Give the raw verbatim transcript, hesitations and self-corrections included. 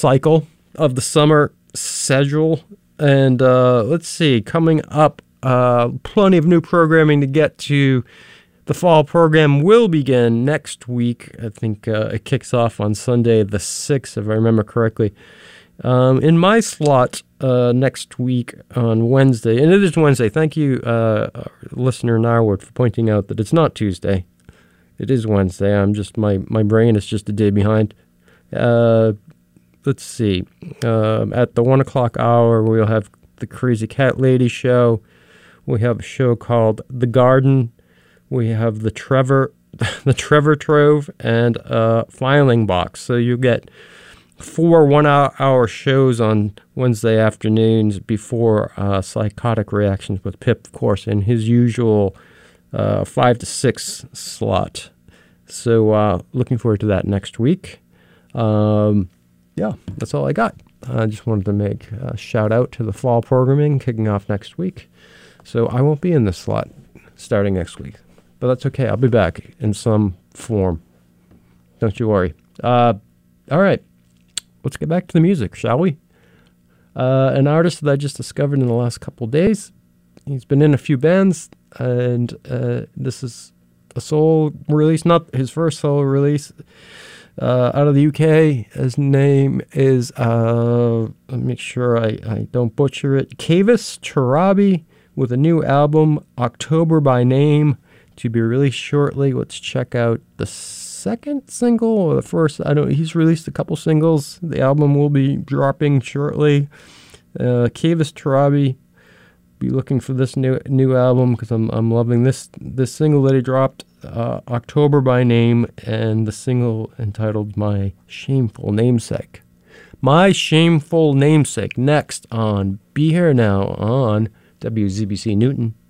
cycle of the summer schedule. And uh, let's see, coming up, uh, plenty of new programming to get to. The fall program will begin next week. I think uh, it kicks off on Sunday the sixth, if I remember correctly. Um, in my slot uh, next week on Wednesday, and it is Wednesday. Thank you, uh, listener Narwood, for pointing out that it's not Tuesday. It is Wednesday. I'm just my my brain is just a day behind. Uh, let's see. Uh, at the one o'clock hour, we'll have the Crazy Cat Lady show. We have a show called The Garden. We have the Trevor, the Trevor Trove, and uh, Filing Box. So you get four one-hour shows on Wednesday afternoons before uh, Psychotic Reactions with Pip, of course, in his usual uh, five to six slot. So uh, looking forward to that next week. Um, yeah, that's all I got. I just wanted to make a shout out to the fall programming kicking off next week. So I won't be in this slot starting next week. But that's okay. I'll be back in some form. Don't you worry. Uh, all right. Let's get back to the music, shall we? Uh, an artist that I just discovered in the last couple of days. He's been in a few bands, and uh, this is a solo release, not his first solo release, uh, out of the U K. His name is, uh, let me make sure I, I don't butcher it, Kavis Tarabi, with a new album, October by Name, to be released shortly. Let's check out the second single or the first. I don't. He's released a couple singles. The album will be dropping shortly. Uh, Kavis Tarabi. Be looking for this new new album because I'm I'm loving this this single that he dropped, uh, October by Name, and the single entitled My Shameful Namesake. My Shameful Namesake. Next on Be Here Now on W Z B C Newton.